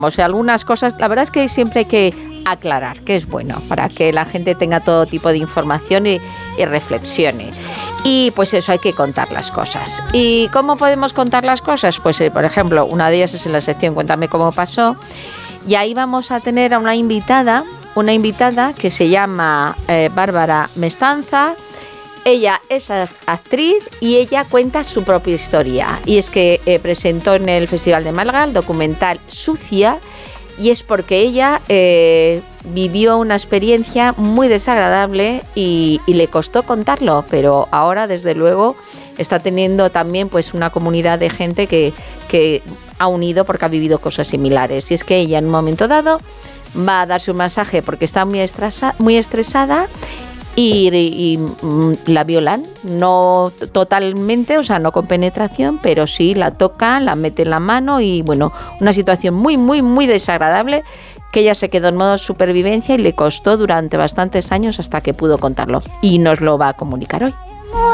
O sea, algunas cosas, la verdad es que siempre hay que aclarar, que es bueno, para que la gente tenga todo tipo de información y reflexione. Y pues eso, hay que contar las cosas. ¿Y cómo podemos contar las cosas? Pues, por ejemplo, una de ellas es en la sección Cuéntame cómo pasó. Y ahí vamos a tener a una invitada que se llama Bárbara Mestanza. Ella es actriz y ella cuenta su propia historia. Y es que presentó en el Festival de Málaga el documental Sucia, y es porque ella vivió una experiencia muy desagradable y le costó contarlo, pero ahora desde luego está teniendo también pues una comunidad de gente que ha unido porque ha vivido cosas similares. Y es que ella en un momento dado va a darse un masaje porque está muy estresada y la violan, no totalmente, o sea, no con penetración, pero sí la tocan, la meten la mano y bueno, una situación muy, muy, muy desagradable que ella se quedó en modo supervivencia y le costó durante bastantes años hasta que pudo contarlo y nos lo va a comunicar hoy.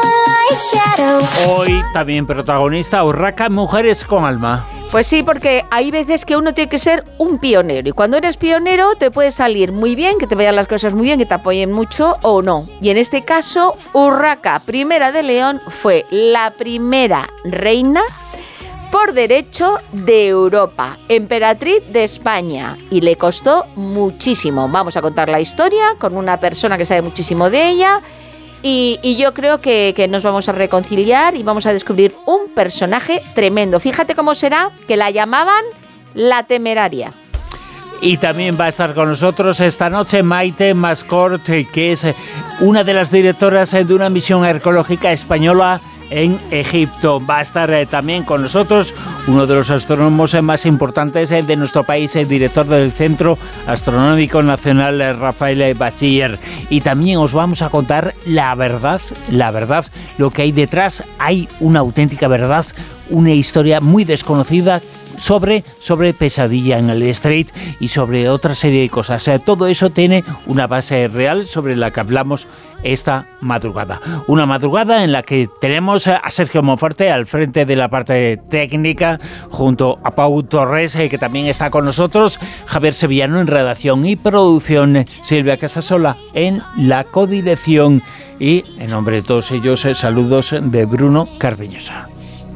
Hoy también protagonista Urraca, Mujeres con Alma. Pues sí, porque hay veces que uno tiene que ser un pionero y cuando eres pionero te puede salir muy bien, que te vayan las cosas muy bien, que te apoyen mucho o no. Y en este caso, Urraca I de León fue la primera reina por derecho de Europa, emperatriz de España, y le costó muchísimo. Vamos a contar la historia con una persona que sabe muchísimo de ella. Y yo creo que nos vamos a reconciliar y vamos a descubrir un personaje tremendo. Fíjate cómo será, que la llamaban la temeraria. Y también va a estar con nosotros esta noche Maite Mascort, que es una de las directoras de una misión arqueológica española en Egipto. Va a estar también con nosotros uno de los astrónomos más importantes de nuestro país, el director del Centro Astronómico Nacional, Rafael Bachiller. Y también os vamos a contar la verdad, lo que hay detrás. Hay una auténtica verdad, una historia muy desconocida sobre Pesadilla en el Street y sobre otra serie de cosas. Todo eso tiene una base real sobre la que hablamos esta madrugada. Una madrugada en la que tenemos a Sergio Monforte al frente de la parte técnica, junto a Pau Torres, que también está con nosotros, Javier Sevillano en redacción y producción, Silvia Casasola en la codirección y, en nombre de todos ellos, saludos de Bruno Cardeñosa.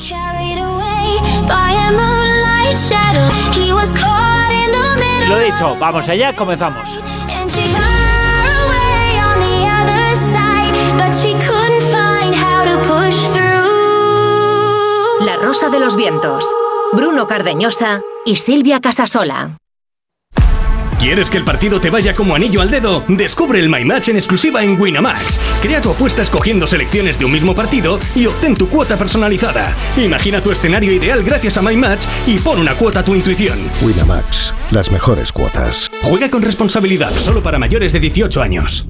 Lo dicho, vamos allá, comenzamos. La Rosa de los Vientos, Bruno Cardeñosa y Silvia Casasola. ¿Quieres que el partido te vaya como anillo al dedo? Descubre el My Match en exclusiva en Winamax. Crea tu apuesta escogiendo selecciones de un mismo partido y obtén tu cuota personalizada. Imagina tu escenario ideal gracias a My Match y pon una cuota a tu intuición. Winamax, las mejores cuotas. Juega con responsabilidad, solo para mayores de 18 años.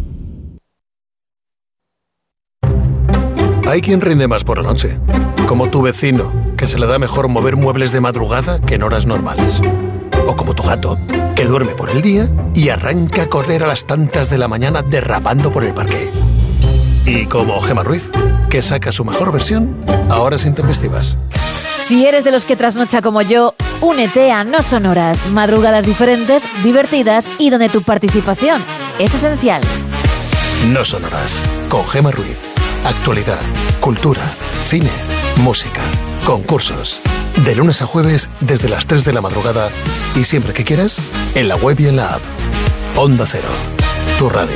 Hay quien rinde más por la noche, como tu vecino, que se le da mejor mover muebles de madrugada que en horas normales. O como tu gato, que duerme por el día y arranca a correr a las tantas de la mañana derrapando por el parque. Y como Gemma Ruiz, que saca su mejor versión a horas intempestivas. Si eres de los que trasnocha como yo, únete a No Sonoras, madrugadas diferentes, divertidas y donde tu participación es esencial. No Sonoras, con Gemma Ruiz. Actualidad, cultura, cine, música, concursos. De lunes a jueves desde las 3 de la madrugada y siempre que quieras, en la web y en la app. Onda Cero, tu radio.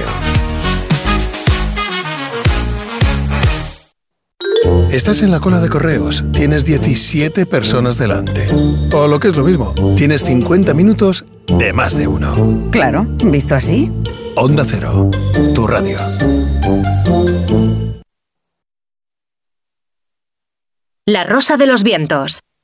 Estás en la cola de correos, tienes 17 personas delante. O lo que es lo mismo, tienes 50 minutos de más de uno. Claro, visto así. Onda Cero, tu radio. La Rosa de los Vientos,